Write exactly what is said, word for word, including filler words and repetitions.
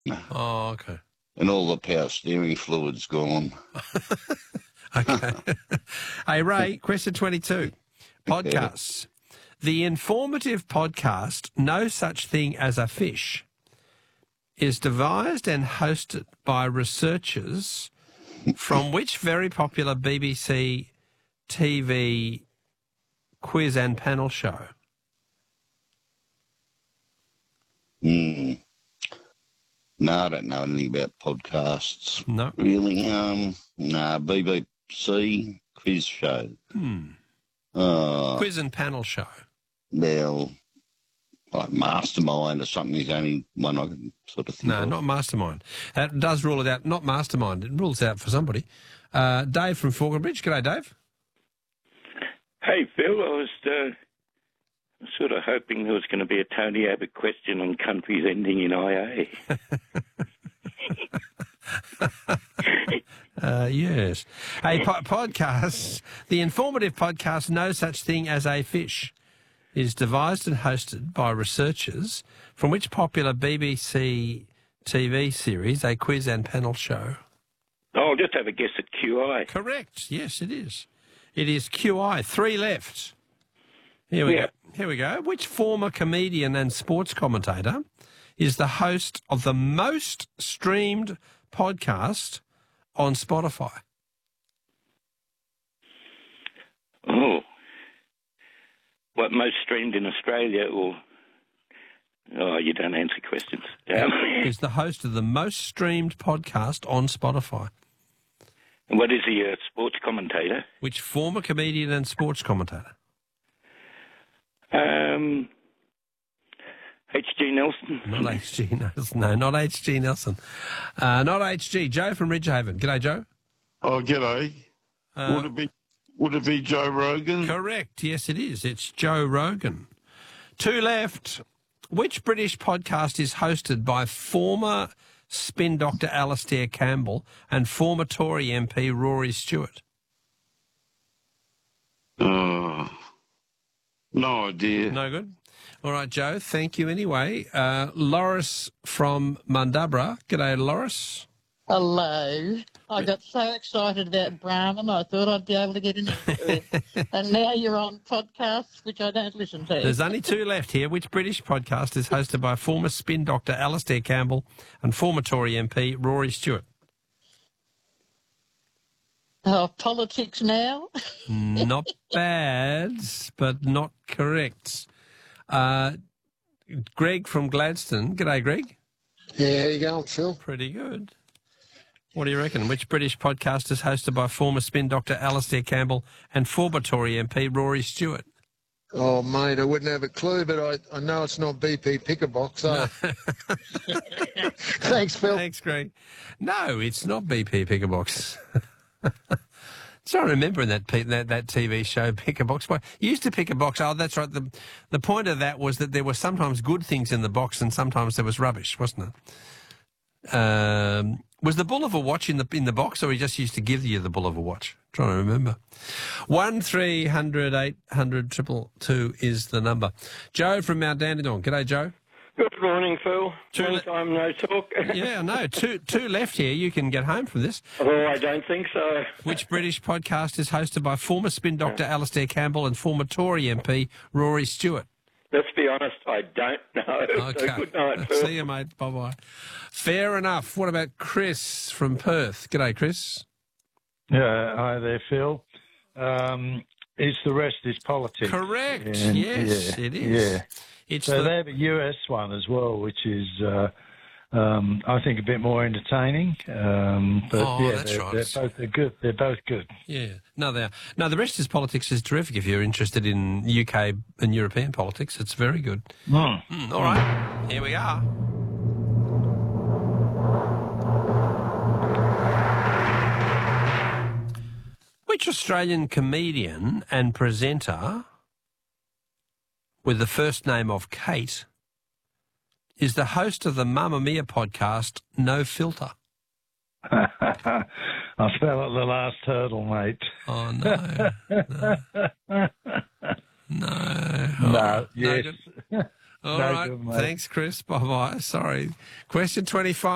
Oh, okay. And all the power steering fluid's gone. Okay. Hey, Ray, question twenty-two. Podcasts. The informative podcast, No Such Thing as a Fish, is devised and hosted by researchers from which very popular B B C T V quiz and panel show? Hmm. No, I don't know anything about podcasts. No. Really? Um, no, B B C quiz show. Hmm. Uh, Quiz and panel show. Well, like Mastermind or something is the only one I can sort of think No, of. not Mastermind. That does rule it out. Not Mastermind. It rules out for somebody. Uh, Dave from Falconbridge. G'day, Dave. Hey, Phil, I was uh, sort of hoping there was going to be a Tony Abbott question on countries ending in I A. Uh, yes. A po- podcast, the informative podcast No Such Thing as a Fish, is devised and hosted by researchers from which popular B B C T V series, a quiz and panel show? Oh, I'll just have a guess at Q I. Correct. Yes, it is. It is Q I. Three left. Here we Yeah. go. Here we go. Which former comedian and sports commentator is the host of the most streamed podcast on Spotify? Oh. What, most streamed in Australia or... Oh, you don't answer questions. Um, Is the host of the most streamed podcast on Spotify? and what is he, a sports commentator? Which former comedian and sports commentator? Um, H G Nelson. Not H G Nelson. No, not H G Nelson. Uh, not H G. Joe from Ridgehaven. G'day, Joe. Oh, g'day. Uh, would it be Would it be Joe Rogan? Correct. Yes, it is. It's Joe Rogan. Two left. Which British podcast is hosted by former spin doctor Alastair Campbell and former Tory M P Rory Stewart? Uh, no idea. No good. All right, Joe. Thank you anyway. Uh, Loris from Mundabra. G'day, Loris. Hello. I got so excited about Brahman, I thought I'd be able to get into it. And now you're on podcasts, which I don't listen to. There's only two left here. Which British podcast is hosted by former spin doctor Alastair Campbell and former Tory M P Rory Stewart? Oh, Politics Now? Not bad, but not correct. Uh, Greg from Gladstone. G'day, Greg. Yeah, how you going, Phil? Pretty good. What do you reckon? Which British podcast is hosted by former spin doctor Alastair Campbell and former Tory M P Rory Stewart? Oh, mate, I wouldn't have a clue, but I, I know it's not B P Pickerbox. So. Thanks, Phil. Thanks, Greg. No, it's not B P Pickerbox. So I remember in that, that that T V show, Pick a Box. You used to pick a box. Oh, that's right. The the point of that was that there were sometimes good things in the box and sometimes there was rubbish, wasn't it? Um, was the bull of a watch in the in the box, or he just used to give you the bull of a watch? I'm trying to remember. One three hundred eight hundred triple two is the number. Joe from Mount Dandenong. G'day, Joe. Good morning, Phil. Two Long le- time no talk. Yeah, I know. Two two left here. You can get home from this. Oh, I don't think so. Which British podcast is hosted by former spin doctor Alastair Campbell and former Tory M P Rory Stewart? Let's be honest, I don't know. Okay. So good night, Phil. See you, mate. Bye-bye. Fair enough. What about Chris from Perth? G'day, Chris. Yeah, hi there, Phil. Um, it's the rest is politics. Correct. And- yes, yeah, it is. Yeah. It's So the, they have a U S one as well, which is, uh, um, I think, a bit more entertaining. Um, but Oh, yeah, that's they're, right. they're both they're good. They're both good. yeah. No, they are. No, the rest is politics is terrific. If you're interested in U K and European politics, it's very good. Mm. Mm, all right. Here we are. Which Australian comedian and presenter with the first name of Kate is the host of the Mamma Mia podcast, No Filter? I fell at the last hurdle, mate. Oh, no. No. No. No, Oh, yes. good. All No right. good, mate. Thanks, Chris. Bye-bye. Sorry. Question twenty-five.